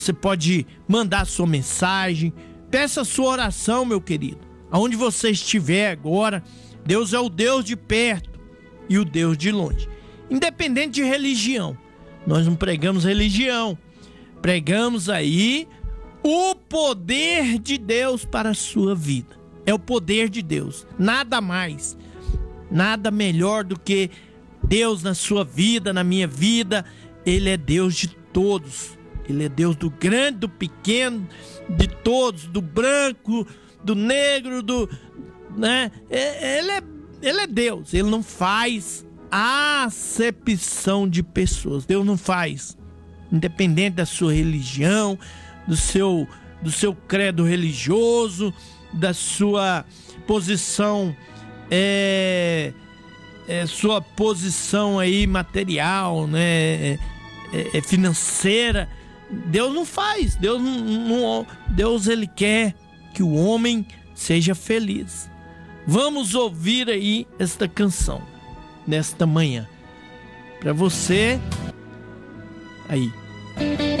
Você pode mandar sua mensagem, peça sua oração, meu querido. Aonde você estiver agora, Deus é o Deus de perto e o Deus de longe. Independente de religião, nós não pregamos religião, pregamos aí o poder de Deus para a sua vida. É o poder de Deus, nada mais, nada melhor do que Deus na sua vida, na minha vida. Ele é Deus de todos. Ele é Deus do grande, do pequeno, de todos, do branco, do negro, né? Ele é Deus. Ele não faz acepção de pessoas. Deus não faz. Independente da sua religião, do seu credo religioso, da sua posição, sua posição aí material, né? Financeira. Deus não faz. Deus ele quer que o homem seja feliz. Vamos ouvir aí esta canção nesta manhã para você aí.